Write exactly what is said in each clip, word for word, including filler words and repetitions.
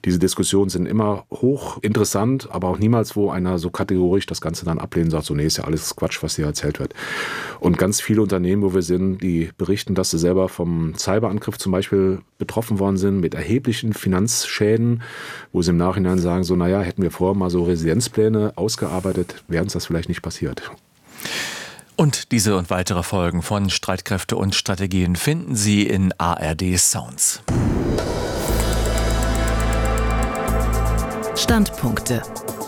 Diese Diskussionen sind immer hochinteressant, aber auch niemals, wo einer so kategorisch das Ganze dann ablehnt und sagt, so nee, ist ja alles Quatsch, was hier erzählt wird. Und ganz viele Unternehmen, wo wir sind, die berichten, dass sie selber vom Cyberangriff zum Beispiel betroffen worden sind mit erheblichen Finanzschäden, wo sie im Nachhinein sagen, so naja, hätten wir vorher mal so Resilienzpläne ausgearbeitet, wäre uns das vielleicht nicht passiert. Und diese und weitere Folgen von Streitkräfte und Strategien finden Sie in A R D Sounds. Standpunkte.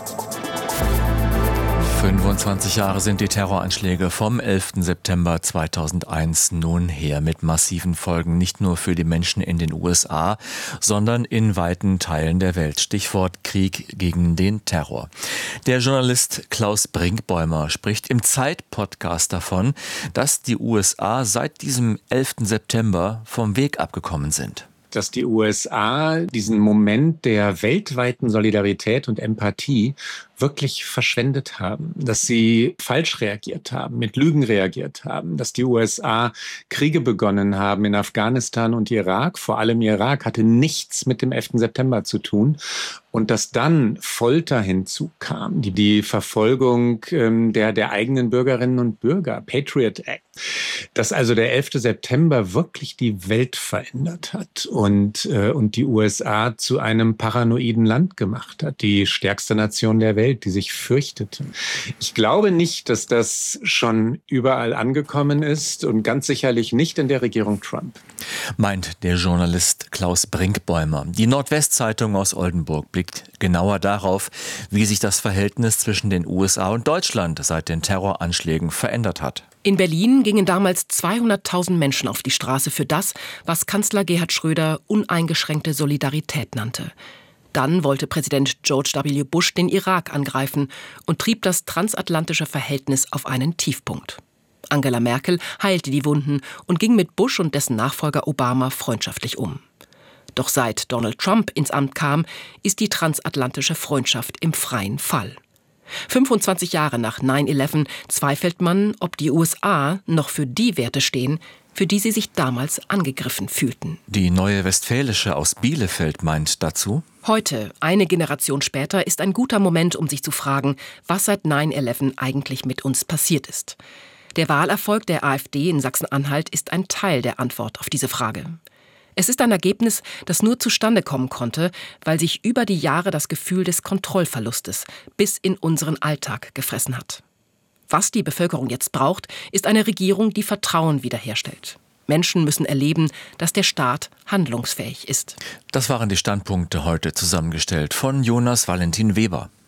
fünfundzwanzig Jahre sind die Terroranschläge vom elften September zweitausendeins nun her, mit massiven Folgen nicht nur für die Menschen in den U S A, sondern in weiten Teilen der Welt. Stichwort Krieg gegen den Terror. Der Journalist Klaus Brinkbäumer spricht im Zeit-Podcast davon, dass die U S A seit diesem elften September vom Weg abgekommen sind. Dass die U S A diesen Moment der weltweiten Solidarität und Empathie wirklich verschwendet haben, dass sie falsch reagiert haben, mit Lügen reagiert haben, dass die U S A Kriege begonnen haben in Afghanistan und Irak. Vor allem Irak hatte nichts mit dem elften September zu tun. Und dass dann Folter hinzukam, die, die Verfolgung ähm, der, der eigenen Bürgerinnen und Bürger, Patriot Act, dass also der elfte September wirklich die Welt verändert hat und, äh, und die U S A zu einem paranoiden Land gemacht hat, die stärkste Nation der Welt, die sich fürchtete. Ich glaube nicht, dass das schon überall angekommen ist und ganz sicherlich nicht in der Regierung Trump. Meint der Journalist Klaus Brinkbäumer. Die Nordwestzeitung aus Oldenburg blickt genauer darauf, wie sich das Verhältnis zwischen den U S A und Deutschland seit den Terroranschlägen verändert hat. In Berlin gingen damals zweihunderttausend Menschen auf die Straße für das, was Kanzler Gerhard Schröder uneingeschränkte Solidarität nannte. Dann wollte Präsident George W. Bush den Irak angreifen und trieb das transatlantische Verhältnis auf einen Tiefpunkt. Angela Merkel heilte die Wunden und ging mit Bush und dessen Nachfolger Obama freundschaftlich um. Doch seit Donald Trump ins Amt kam, ist die transatlantische Freundschaft im freien Fall. fünfundzwanzig Jahre nach neun elf zweifelt man, ob die U S A noch für die Werte stehen, für die sie sich damals angegriffen fühlten. Die Neue Westfälische aus Bielefeld meint dazu: Heute, eine Generation später, ist ein guter Moment, um sich zu fragen, was seit neun elf eigentlich mit uns passiert ist. Der Wahlerfolg der AfD in Sachsen-Anhalt ist ein Teil der Antwort auf diese Frage. Es ist ein Ergebnis, das nur zustande kommen konnte, weil sich über die Jahre das Gefühl des Kontrollverlustes bis in unseren Alltag gefressen hat. Was die Bevölkerung jetzt braucht, ist eine Regierung, die Vertrauen wiederherstellt. Menschen müssen erleben, dass der Staat handlungsfähig ist. Das waren die Standpunkte heute zusammengestellt von Jonas Valentin Weber.